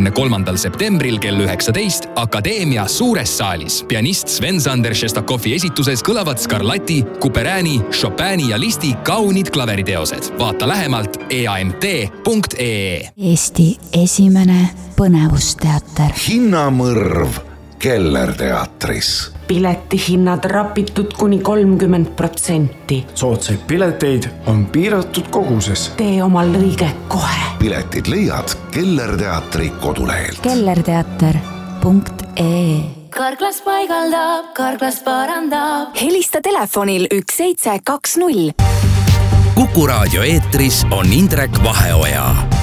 23. septembril kell 19 Akadeemia suures saalis. Pianist Sven-Sander Šestakovi esituses kõlavad Scarlatti, Couperini, Chopini ja Listi kaunid klaveriteosed. Vaata lähemalt eamt.ee. Eesti esimene põnevusteater. Hinnamõrv Kellerteatris. Piletihinnad rapitud kuni 30%. Soodsaid pileteid on piiratud koguses. Tee omal lõige kohe. Piletid leiad Kellerteatri kodulehelt. Kellerteater.ee. Karklas paigaldab, Karklas parandab. Helista telefonil 1720. Kuku raadio eetris on Indrek Vaheoja.